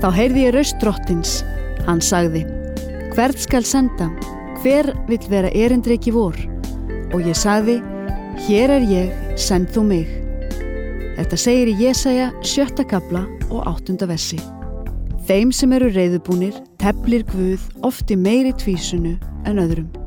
Þá heyrði ég raust drottins. Hann sagði: Hvern skal senda? Hver vill vera erindreki vor? Og ég sagði: Hér er ég, send þú mig. Þetta segir í Jesaja 7. kafla og 8. versi. Þeim sem eru reiðubúnir teflir Guð oft í meiri tvísunu en öðrum.